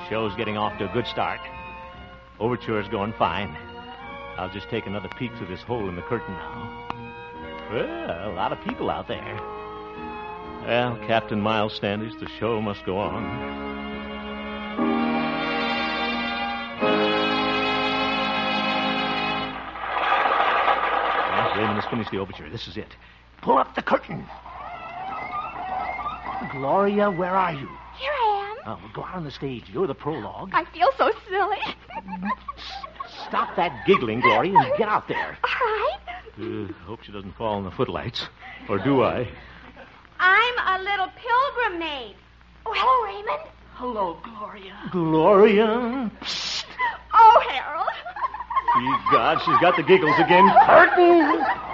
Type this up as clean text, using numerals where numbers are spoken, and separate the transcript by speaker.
Speaker 1: show's getting off to a good start. Overture's going fine. I'll just take another peek through this hole in the curtain now. Well, a lot of people out there. Well, Captain Miles Standish, the show must go on. Raymond has finished the overture. This is it. Pull up the curtain. Gloria, where are you?
Speaker 2: Here I am.
Speaker 1: Oh, well, go out on the stage. You're the prologue.
Speaker 2: I feel so silly.
Speaker 1: Stop that giggling, Gloria, and get out there.
Speaker 2: All right.
Speaker 1: Hope she doesn't fall in the footlights. Or do I?
Speaker 2: I'm a little pilgrim maid. Oh, hello, Raymond.
Speaker 3: Hello, Gloria.
Speaker 1: Gloria?
Speaker 2: Oh, Harold.
Speaker 1: Ye God, she's got the giggles again. Curtain!